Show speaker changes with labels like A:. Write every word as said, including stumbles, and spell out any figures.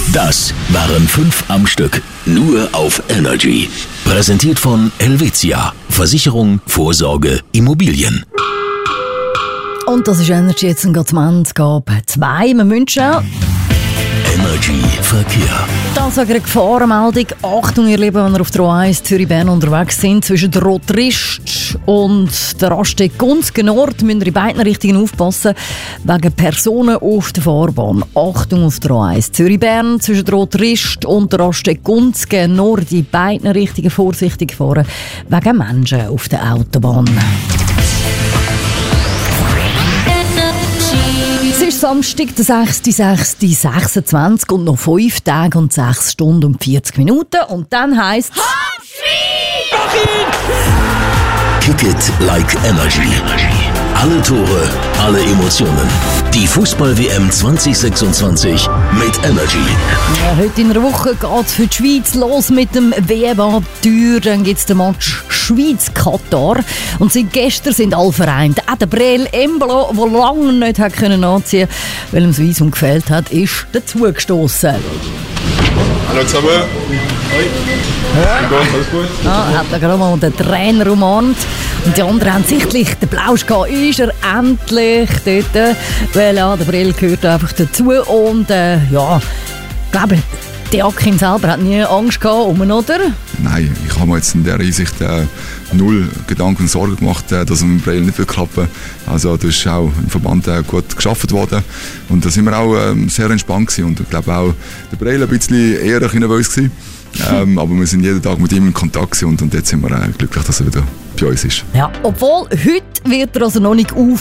A: Das waren fünf am Stück, nur auf Energy. Präsentiert von Helvetia. Versicherung, Vorsorge, Immobilien.
B: Und das ist Energy jetzt ein Ende, gab zwei. Wir wünschen
A: Energy Verkehr.
B: das wegen einer Gefahrenmeldung. Achtung, ihr Lieben, wenn ihr auf der O eins Zürich-Bern unterwegs sind, zwischen der Rotrist und der Raststätte Gunzgen Nord müsst ihr in beiden Richtungen aufpassen, wegen Personen auf der Fahrbahn. Achtung auf der O eins Zürich-Bern, zwischen der Rotrist und der Raststätte Gunzgen Nord in beiden Richtungen vorsichtig fahren, wegen Menschen auf der Autobahn. Es ist Samstag, der sechster sechster sechsundzwanzig und noch fünf Tage und sechs Stunden und vierzig Minuten. Und dann heisst es...
A: Kick it like Energy. Alle Tore, alle Emotionen. Die Fußball-W M zwanzig sechsundzwanzig mit Energy.
B: Ja, heute in einer Woche geht es für die Schweiz los mit dem W M-Abenteuer. Dann gibt es den Match Schweiz-Katar. Und seit gestern sind alle vereint. Auch der Breel Embolo, der lange nicht hat können anziehen konnte, weil ihm das Visum gefehlt hat, ist dazugestoßen.
C: Hallo zusammen. Hoi. Ja. Alles gut?
B: Ja, hat er gerade mal den Trainer umarmt. Und die anderen haben sichtlich, der Plausch gehabt, ist er endlich dort. Weil ja, der Brill gehört einfach dazu. Und äh, ja, ich glaube, der Akin selber hat nie Angst gehabt, um ihn, oder?
C: Nein, ich habe mir jetzt in dieser Hinsicht äh, null Gedanken und Sorgen gemacht, äh, dass es mit Brill nicht wird klappen. Also da ist auch im Verband äh, gut geschafft worden. Und da sind wir auch äh, sehr entspannt gewesen. Und ich glaube auch, der Brill ein bisschen eher nervös gewesen. ähm, aber wir sind jeden Tag mit ihm in Kontakt und, und jetzt sind wir äh, glücklich, dass er wieder bei uns ist.
B: Ja, obwohl, heute wird er also noch nicht auf